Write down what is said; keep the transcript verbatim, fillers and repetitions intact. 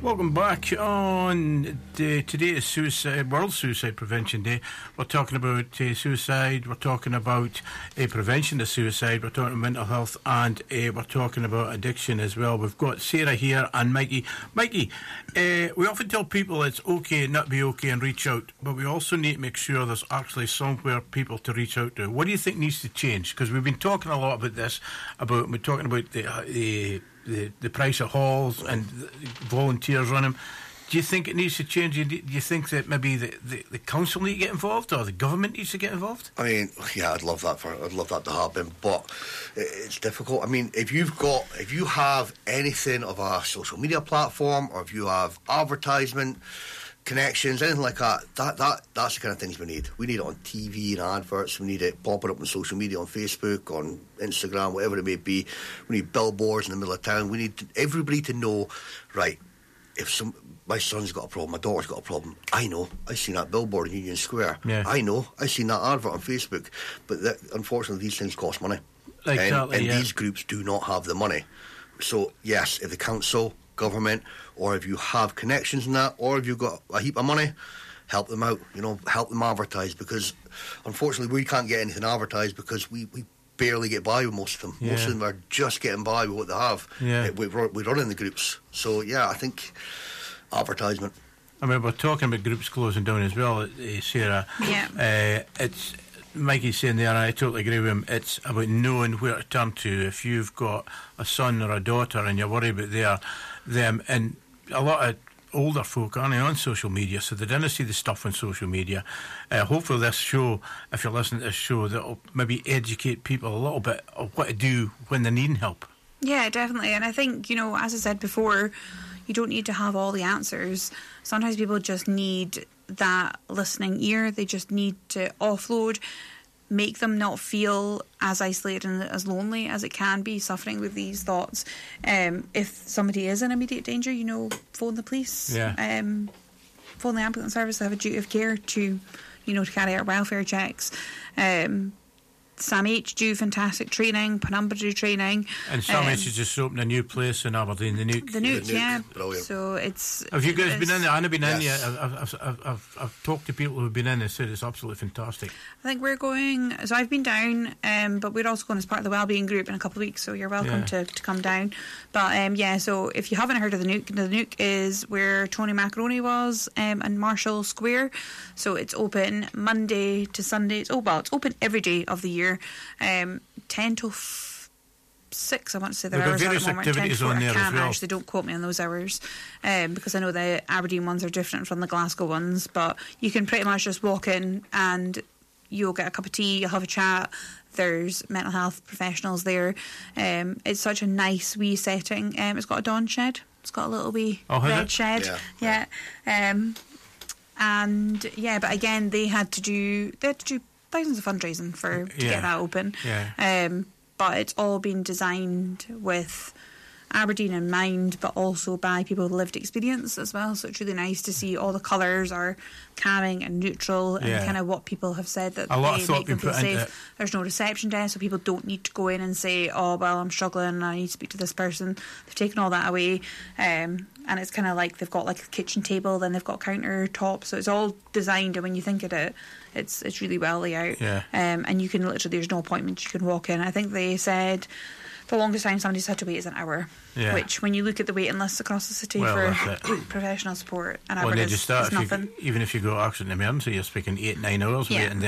Welcome back on the, today is suicide, World Suicide Prevention Day. We're talking about uh, suicide, we're talking about uh, prevention of suicide, we're talking about mental health, and uh, we're talking about addiction as well. We've got Sarah here and Mikey. Mikey, uh, we often tell people it's okay not to be okay and reach out, but we also need to make sure there's actually somewhere people to reach out to. What do you think needs to change? Because we've been talking a lot about this, about we're talking about the... Uh, the The, the price of halls and volunteers on them. Do you think it needs to change? Do you think that maybe the, the, the council need to get involved, or the government needs to get involved? I mean, yeah, I'd love that for I'd love that to happen, but it's difficult. I mean, if you've got if you have anything of a social media platform, or if you have advertisement connections, anything like that, that that that's the kind of things we need. We need it on T V and adverts. We need it popping up on social media, on Facebook, on Instagram, whatever it may be. We need billboards in the middle of town. We need to, everybody to know, right, if some my son's got a problem, my daughter's got a problem, I know, I've seen that billboard in Union Square. Yeah. I know, I've seen that advert on Facebook. But that, unfortunately, these things cost money. Exactly, and and yeah. these groups do not have the money. So, yes, if the council, government, or if you have connections in that, or if you've got a heap of money, help them out, you know, help them advertise, because unfortunately we can't get anything advertised because we, we barely get by with most of them. Yeah. Most of them are just getting by with what they have. Yeah. We, we run in the groups. So, yeah, I think advertisement. I mean, we're talking about groups closing down as well, uh, Sarah. Yeah. Uh, it's... Mikey's saying there, and I totally agree with him, it's about knowing where to turn to if you've got a son or a daughter and you're worried about their, them. And a lot of older folk aren't on social media, so they didn't see the stuff on social media. Uh, hopefully this show, if you're listening to this show, that'll maybe educate people a little bit of what to do when they're needing help. Yeah, definitely. And I think, you know, as I said before, you don't need to have all the answers. Sometimes people just need that listening ear. They just need to offload, make them not feel as isolated and as lonely as it can be, suffering with these thoughts. Um, if somebody is in immediate danger, you know, phone the police. Yeah. Um, phone the ambulance service. They have a duty of care to, you know, to carry out welfare checks. Um, Sam H do fantastic training, Penumbra do training. And Sam um, H has just opened a new place in Aberdeen, the Nook. The Nook, The Nook, yeah. brilliant. So it's... Have you guys been in there? I haven't been in Yes. yet. I've, I've, I've, I've, I've talked to people who've been in and said it's absolutely fantastic. I think we're going... So I've been down, um, but we're also going as part of the wellbeing group in a couple of weeks, so you're welcome Yeah. to, to come down. But um, yeah, so if you haven't heard of the Nook, the Nook is where Tony Macaroni was um, in Marshall Square. So it's open Monday to Sunday. It's, oh, well, it's open every day of the year. Um, ten till f- six, I want to say their We've got hours are at various the moment. activities ten to four, on there I as can't well. actually, don't quote me on those hours, um, because I know the Aberdeen ones are different from the Glasgow ones, but you can pretty much just walk in and you'll get a cup of tea, you'll have a chat. There's mental health professionals there. Um, it's such a nice wee setting. Um, it's got a dawn shed. It's got a little wee Oh, has red it? shed. Yeah. Yeah. Um, and yeah, but again, they had to do they had to do thousands of fundraising for to Yeah. get that open. Yeah. Um, but it's all been designed with Aberdeen in mind, but also by people with lived experience as well. So it's really nice to see all the colours are calming and neutral, and Yeah. kind of what people have said that A lot of they thought make them been feel put into safe. it. There's no reception desk, so people don't need to go in and say, "Oh, well, I'm struggling, I need to speak to this person." They've taken all that away, um, and it's kind of like they've got like a kitchen table, then they've got countertop, so it's all designed. And when you think of it, it's it's really well laid out. Yeah. Um, and you can literally, there's no appointment, you can walk in. I think they said the longest time somebody's had to wait is an hour. Yeah. Which, when you look at the waiting lists across the city Well, for that's it. professional support, an Well, hour they is, just start is if nothing. you, even if you go accident emergency, you're speaking eight, nine hours Yeah. waiting there.